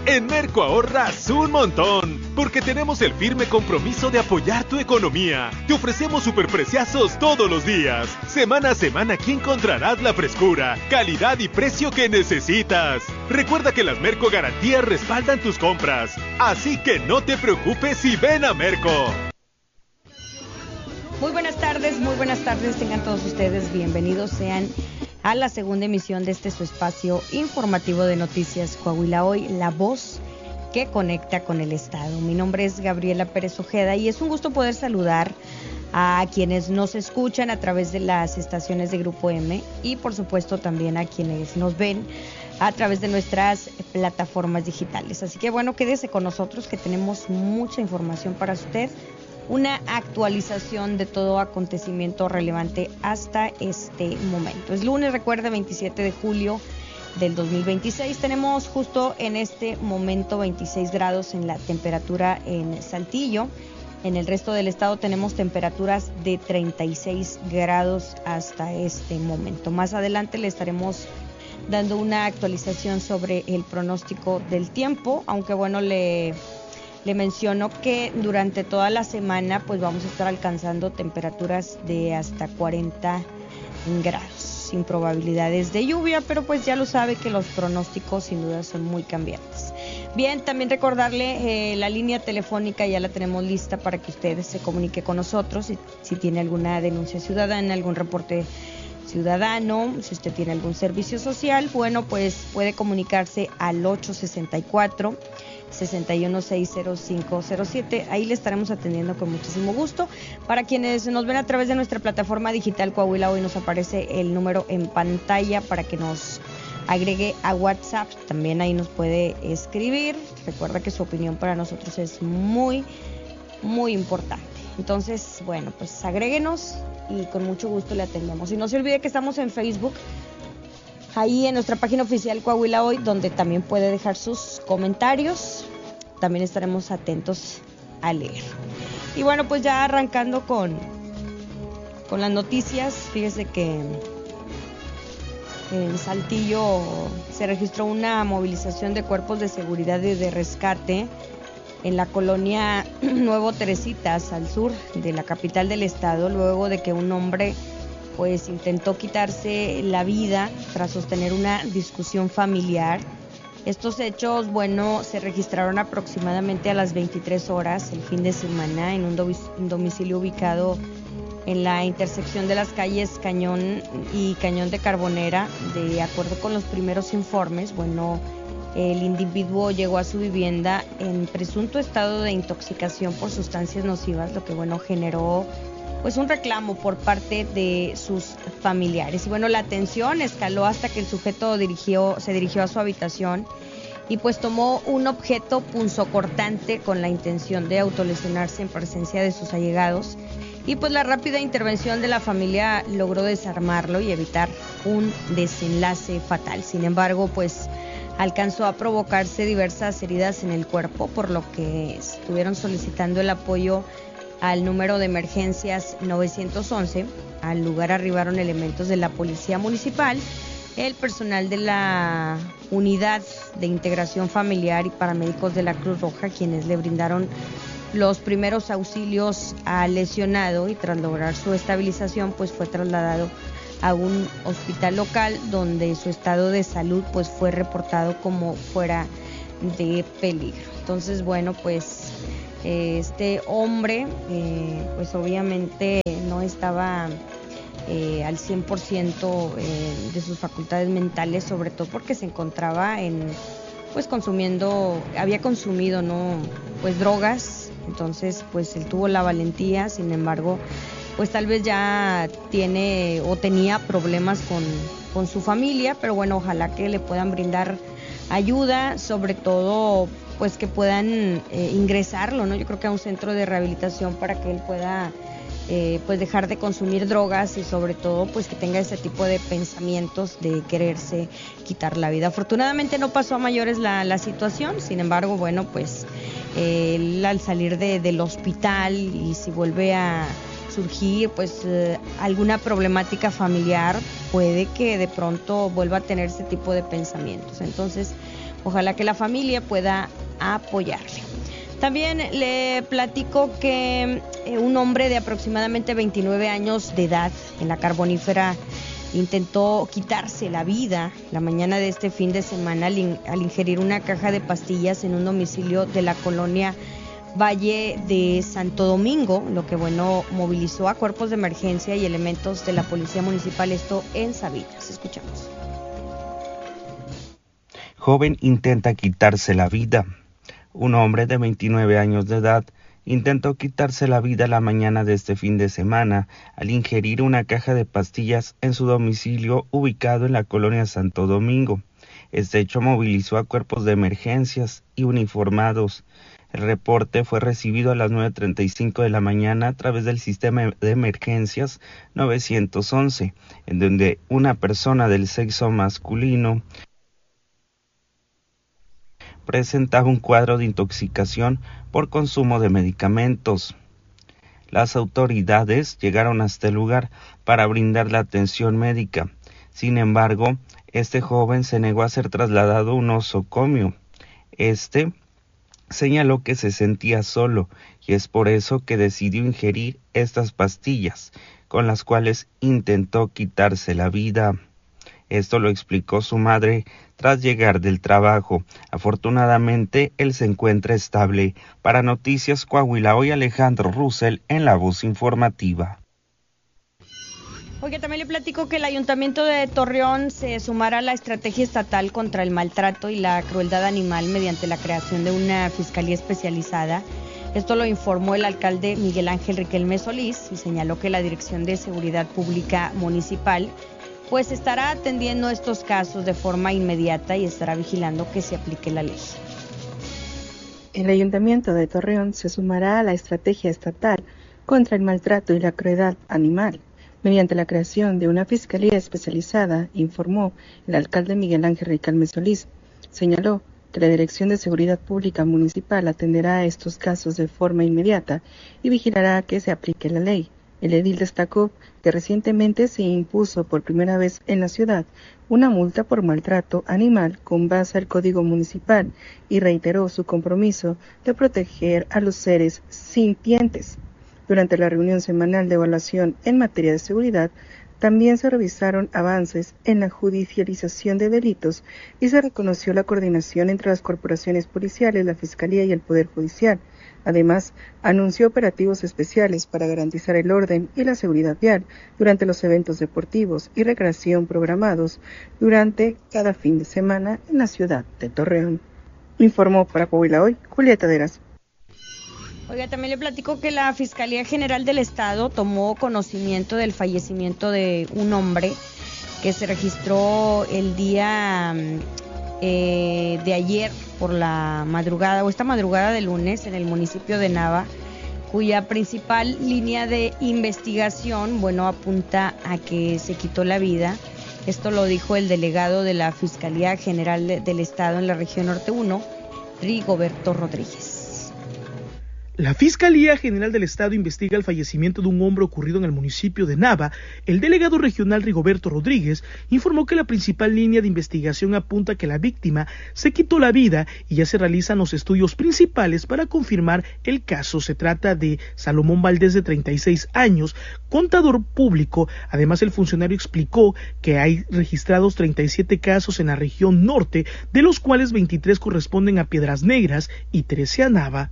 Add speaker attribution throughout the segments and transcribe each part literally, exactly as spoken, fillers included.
Speaker 1: En Merco ahorras un montón, porque tenemos el firme compromiso de apoyar tu economía. Te ofrecemos superpreciazos todos los días. Semana a semana aquí encontrarás la frescura, calidad y precio que necesitas. Recuerda que las Merco Garantías respaldan tus compras, así que no te preocupes y ven a Merco.
Speaker 2: Muy buenas tardes, muy buenas tardes, tengan todos ustedes bienvenidos sean a la segunda emisión de este su espacio informativo de Noticias Coahuila Hoy, la voz que conecta con el Estado. Mi nombre es Gabriela Pérez Ojeda y es un gusto poder saludar a quienes nos escuchan a través de las estaciones de Grupo M y por supuesto también a quienes nos ven a través de nuestras plataformas digitales. Así que bueno, quédese con nosotros que tenemos mucha información para usted. Una actualización de todo acontecimiento relevante hasta este momento. Es lunes, recuerda, veintisiete de julio del dos mil veintiséis. Tenemos justo en este momento veintiséis grados en la temperatura en Saltillo. En el resto del estado tenemos temperaturas de treinta y seis grados hasta este momento. Más adelante le estaremos dando una actualización sobre el pronóstico del tiempo, aunque bueno, le... Le menciono que durante toda la semana pues vamos a estar alcanzando temperaturas de hasta cuarenta grados, sin probabilidades de lluvia, pero pues ya lo sabe que los pronósticos sin duda son muy cambiantes. Bien, también recordarle eh, la línea telefónica ya la tenemos lista para que usted se comunique con nosotros si, si tiene alguna denuncia ciudadana, algún reporte ciudadano, si usted tiene algún servicio social, bueno pues puede comunicarse al ocho sesenta y cuatro sesenta y uno seis cero cinco cero siete. Ahí le estaremos atendiendo con muchísimo gusto. Para quienes nos ven a través de nuestra plataforma digital Coahuila Hoy, nos aparece el número en pantalla para que nos agregue a WhatsApp. También ahí nos puede escribir. Recuerda que su opinión para nosotros es muy, muy importante. Entonces, bueno, pues agréguenos y con mucho gusto le atendemos. Y no se olvide que estamos en Facebook, ahí en nuestra página oficial Coahuila Hoy, donde también puede dejar sus comentarios. También estaremos atentos a leer. Y bueno, pues ya arrancando con, con las noticias, fíjese que en Saltillo se registró una movilización de cuerpos de seguridad y de rescate en la colonia Nuevo Teresitas, al sur de la capital del estado, luego de que un hombre pues intentó quitarse la vida tras sostener una discusión familiar. Estos hechos, bueno, se registraron aproximadamente a las veintitrés horas el fin de semana en un, domic- un domicilio ubicado en la intersección de las calles Cañón y Cañón de Carbonera. De acuerdo con los primeros informes, bueno, el individuo llegó a su vivienda en presunto estado de intoxicación por sustancias nocivas, lo que bueno generó pues un reclamo por parte de sus familiares. Y bueno, la tensión escaló hasta que el sujeto dirigió, se dirigió a su habitación y pues tomó un objeto punzocortante con la intención de autolesionarse en presencia de sus allegados. Y pues la rápida intervención de la familia logró desarmarlo y evitar un desenlace fatal. Sin embargo, pues alcanzó a provocarse diversas heridas en el cuerpo, por lo que estuvieron solicitando el apoyo al número de emergencias nueve once. Al lugar arribaron elementos de la policía municipal, el personal de la unidad de integración familiar y paramédicos de la Cruz Roja, quienes le brindaron los primeros auxilios al lesionado, y tras lograr su estabilización pues fue trasladado a un hospital local donde su estado de salud pues fue reportado como fuera de peligro. Entonces bueno, pues este hombre eh, pues obviamente no estaba eh, al cien por ciento eh, de sus facultades mentales, sobre todo porque se encontraba en pues consumiendo, había consumido no pues drogas. Entonces pues él tuvo la valentía, sin embargo pues tal vez ya tiene o tenía problemas con, con su familia, pero bueno, ojalá que le puedan brindar ayuda, sobre todo pues que puedan eh, ingresarlo, ¿no? Yo creo que a un centro de rehabilitación para que él pueda eh, pues dejar de consumir drogas y sobre todo pues que tenga ese tipo de pensamientos de quererse quitar la vida. Afortunadamente no pasó a mayores la, la situación, sin embargo, bueno, pues eh, él al salir de, del hospital y si vuelve a surgir pues eh, alguna problemática familiar, puede que de pronto vuelva a tener ese tipo de pensamientos. Entonces, Ojalá que la familia pueda apoyarle. También le platico que un hombre de aproximadamente veintinueve años de edad en la Carbonífera intentó quitarse la vida la mañana de este fin de semana al, in, al ingerir una caja de pastillas en un domicilio de la colonia Valle de Santo Domingo, lo que bueno movilizó a cuerpos de emergencia y elementos de la policía municipal, esto en Sabinas. Escuchamos.
Speaker 3: Joven intenta quitarse la vida. Un hombre de veintinueve años de edad intentó quitarse la vida la mañana de este fin de semana al ingerir una caja de pastillas en su domicilio ubicado en la colonia Santo Domingo. Este hecho movilizó a cuerpos de emergencias y uniformados. El reporte fue recibido a las nueve treinta y cinco de la mañana a través del sistema de emergencias nueve once, en donde una persona del sexo masculino presentaba un cuadro de intoxicación por consumo de medicamentos. Las autoridades llegaron hasta el lugar para brindar la atención médica. Sin embargo, este joven se negó a ser trasladado a un nosocomio. Este señaló que se sentía solo y es por eso que decidió ingerir estas pastillas, con las cuales intentó quitarse la vida. Esto lo explicó su madre tras llegar del trabajo. Afortunadamente, él se encuentra estable. Para Noticias Coahuila, hoy Alejandro Russell en La Voz Informativa.
Speaker 2: Oye, también le platico que el Ayuntamiento de Torreón se sumará a la estrategia estatal contra el maltrato y la crueldad animal mediante la creación de una fiscalía especializada. Esto lo informó el alcalde Miguel Ángel Riquelme Solís y señaló que la Dirección de Seguridad Pública Municipal pues estará atendiendo estos casos de forma inmediata y estará vigilando que se aplique la ley.
Speaker 4: El Ayuntamiento de Torreón se sumará a la estrategia estatal contra el maltrato y la crueldad animal, mediante la creación de una fiscalía especializada, informó el alcalde Miguel Ángel Riquelme Solís. Señaló que la Dirección de Seguridad Pública Municipal atenderá a estos casos de forma inmediata y vigilará que se aplique la ley. El edil destacó que recientemente se impuso por primera vez en la ciudad una multa por maltrato animal con base al Código Municipal y reiteró su compromiso de proteger a los seres sintientes. Durante la reunión semanal de evaluación en materia de seguridad, también se revisaron avances en la judicialización de delitos y se reconoció la coordinación entre las corporaciones policiales, la Fiscalía y el Poder Judicial. Además, anunció operativos especiales para garantizar el orden y la seguridad vial durante los eventos deportivos y recreación programados durante cada fin de semana en la ciudad de Torreón. Informó para Coahuila Hoy, Julieta Deras.
Speaker 2: Oiga, también le platico que la Fiscalía General del Estado tomó conocimiento del fallecimiento de un hombre que se registró el día eh, de ayer por la madrugada, o esta madrugada de lunes, en el municipio de Nava, cuya principal línea de investigación, bueno, apunta a que se quitó la vida. Esto lo dijo el delegado de la Fiscalía General de, del Estado en la región Norte uno, Rigoberto Rodríguez.
Speaker 5: La Fiscalía General del Estado investiga el fallecimiento de un hombre ocurrido en el municipio de Nava. El delegado regional Rigoberto Rodríguez informó que la principal línea de investigación apunta a que la víctima se quitó la vida y ya se realizan los estudios principales para confirmar el caso. Se trata de Salomón Valdés, de treinta y seis años, contador público. Además, el funcionario explicó que hay registrados treinta y siete casos en la región norte, de los cuales veintitrés corresponden a Piedras Negras y trece a Nava.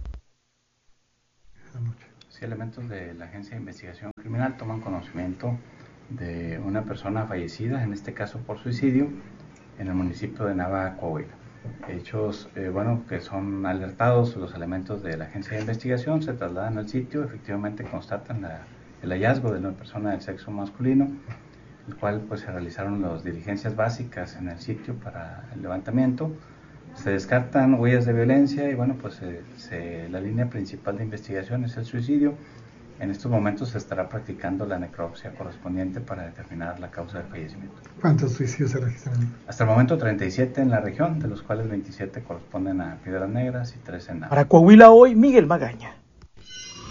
Speaker 6: Sí, elementos de la Agencia de Investigación Criminal toman conocimiento de una persona fallecida, en este caso por suicidio, en el municipio de Nava, Coahuila. Hechos, eh, bueno, que son alertados los elementos de la Agencia de Investigación, se trasladan al sitio, efectivamente constatan la, el hallazgo de una persona del sexo masculino, el cual pues se realizaron las diligencias básicas en el sitio para el levantamiento. Se descartan huellas de violencia y bueno, pues se, se, la línea principal de investigación es el suicidio. En estos momentos se estará practicando la necropsia correspondiente para determinar la causa del fallecimiento.
Speaker 7: ¿Cuántos suicidios se registran?
Speaker 6: Hasta el momento treinta y siete en la región, de los cuales veintisiete corresponden a Piedras Negras y tres en Nava.
Speaker 5: Para Coahuila Hoy, Miguel Magaña.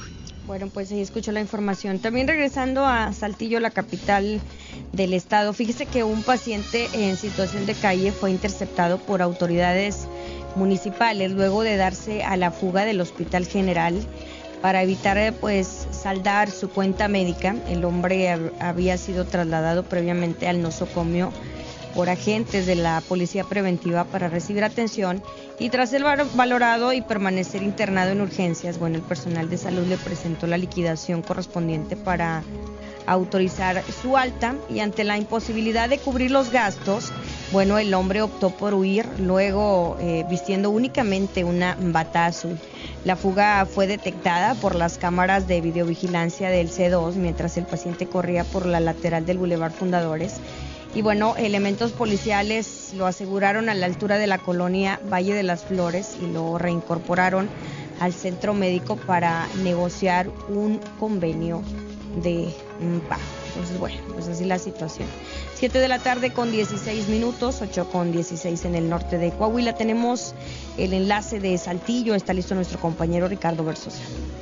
Speaker 2: Bueno, pues ahí escuchó la información. También regresando a Saltillo, la capital del estado, fíjese que un paciente en situación de calle fue interceptado por autoridades municipales luego de darse a la fuga del Hospital General para evitar pues saldar su cuenta médica. El hombre hab- había sido trasladado previamente al nosocomio por agentes de la Policía Preventiva para recibir atención, y tras ser valorado y permanecer internado en urgencias, bueno, el personal de salud le presentó la liquidación correspondiente para autorizar su alta, y ante la imposibilidad de cubrir los gastos, bueno, el hombre optó por huir, luego eh, vistiendo únicamente una bata azul. La fuga fue detectada por las cámaras de videovigilancia del C dos mientras el paciente corría por la lateral del Boulevard Fundadores. Y bueno, elementos policiales lo aseguraron a la altura de la colonia Valle de las Flores y lo reincorporaron al centro médico para negociar un convenio de pago. Entonces, bueno, pues así la situación. siete de la tarde con dieciséis minutos, ocho con dieciséis en el norte de Coahuila. Tenemos el enlace de Saltillo, está listo nuestro compañero Ricardo Versosa.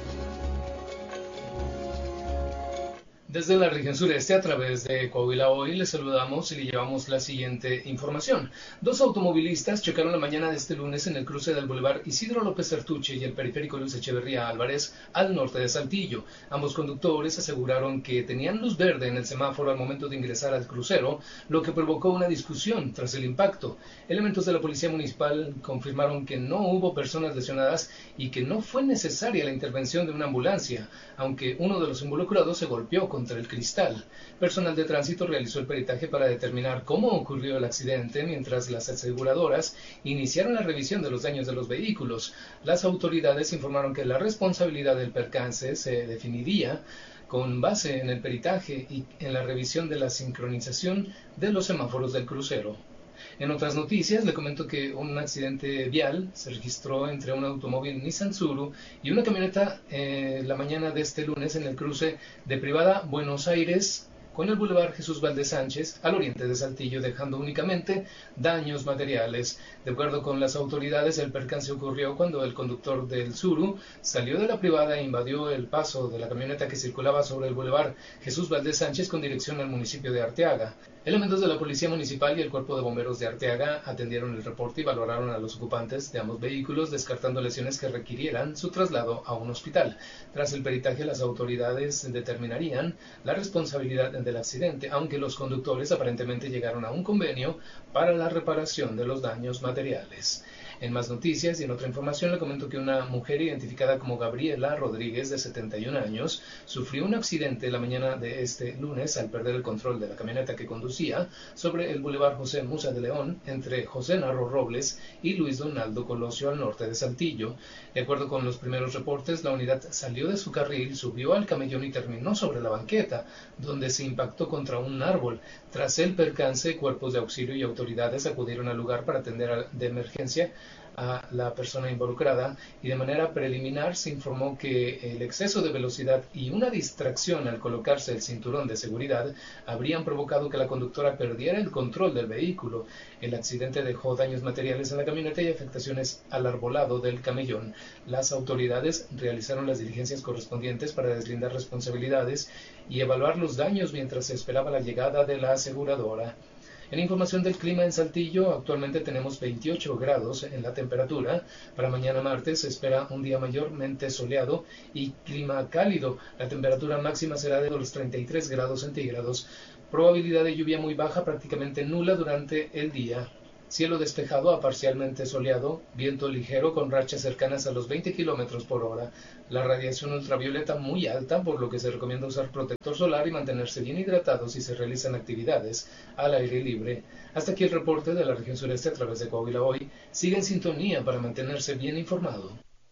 Speaker 8: Desde la región sureste, a través de Coahuila Hoy, les saludamos y le llevamos la siguiente información. Dos automovilistas chocaron la mañana de este lunes en el cruce del Boulevard Isidro López Artuche y el periférico Luis Echeverría Álvarez, al norte de Saltillo. Ambos conductores aseguraron que tenían luz verde en el semáforo al momento de ingresar al crucero, lo que provocó una discusión tras el impacto. Elementos de la Policía Municipal confirmaron que no hubo personas lesionadas y que no fue necesaria la intervención de una ambulancia, aunque uno de los involucrados se golpeó con contra el cristal. Personal de tránsito realizó el peritaje para determinar cómo ocurrió el accidente, mientras las aseguradoras iniciaron la revisión de los daños de los vehículos. Las autoridades informaron que la responsabilidad del percance se definiría con base en el peritaje y en la revisión de la sincronización de los semáforos del crucero. En otras noticias, le comento que un accidente vial se registró entre un automóvil Nissan Tsuru y una camioneta eh, la mañana de este lunes en el cruce de Privada Buenos Aires con el Boulevard Jesús Valdez Sánchez al oriente de Saltillo, dejando únicamente daños materiales. De acuerdo con las autoridades, el percance ocurrió cuando el conductor del Tsuru salió de la privada e invadió el paso de la camioneta que circulaba sobre el Boulevard Jesús Valdez Sánchez con dirección al municipio de Arteaga. Elementos de la Policía Municipal y el Cuerpo de Bomberos de Arteaga atendieron el reporte y valoraron a los ocupantes de ambos vehículos, descartando lesiones que requirieran su traslado a un hospital. Tras el peritaje, las autoridades determinarían la responsabilidad del accidente, aunque los conductores aparentemente llegaron a un convenio para la reparación de los daños materiales. En más noticias y en otra información le comento que una mujer identificada como Gabriela Rodríguez, de setenta y un años, sufrió un accidente la mañana de este lunes al perder el control de la camioneta que conducía sobre el Boulevard José Musa de León, entre José Narro Robles y Luis Donaldo Colosio, al norte de Saltillo. De acuerdo con los primeros reportes, la unidad salió de su carril, subió al camellón y terminó sobre la banqueta, donde se impactó contra un árbol. Tras el percance, cuerpos de auxilio y autoridades acudieron al lugar para atender de emergencia a la persona involucrada, y de manera preliminar se informó que el exceso de velocidad y una distracción al colocarse el cinturón de seguridad habrían provocado que la conductora perdiera el control del vehículo. El accidente dejó daños materiales en la camioneta y afectaciones al arbolado del camellón. Las autoridades realizaron las diligencias correspondientes para deslindar responsabilidades y evaluar los daños mientras se esperaba la llegada de la aseguradora. En información del clima en Saltillo, actualmente tenemos veintiocho grados en la temperatura. Para mañana martes se espera un día mayormente soleado y clima cálido. La temperatura máxima será de los treinta y tres grados centígrados. Probabilidad de lluvia muy baja, prácticamente nula durante el día. Cielo despejado a parcialmente soleado, viento ligero con rachas cercanas a los veinte kilómetros por hora. La radiación ultravioleta muy alta, por lo que se recomienda usar protector solar y mantenerse bien hidratados si se realizan actividades al aire libre. Hasta aquí el reporte de la región sureste a través de Coahuila Hoy. Sigue en sintonía para mantenerse bien informado.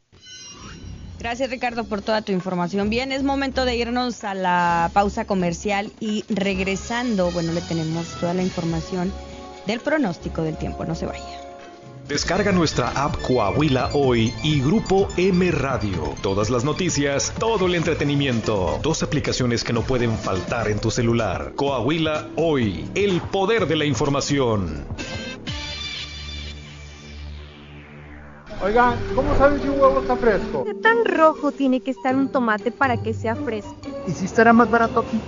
Speaker 2: Gracias, Ricardo, por toda tu información. Bien, es momento de irnos a la pausa comercial y regresando, bueno, le tenemos toda la información del pronóstico del tiempo. No se vaya.
Speaker 1: Descarga nuestra app Coahuila Hoy y Grupo M Radio. Todas las noticias, todo el entretenimiento. Dos aplicaciones que no pueden faltar en tu celular. Coahuila Hoy, el poder de la información.
Speaker 9: Oigan, ¿cómo saben si un huevo está fresco?
Speaker 10: ¿Qué tan rojo tiene que estar un tomate para que sea fresco?
Speaker 9: ¿Y si estará más barato aquí?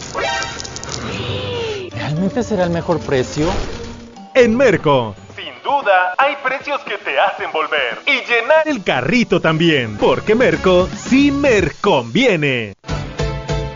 Speaker 11: ¿Realmente será el mejor precio?
Speaker 1: En Merco, sin duda, hay precios que te hacen volver y llenar el carrito también, porque Merco sí me conviene.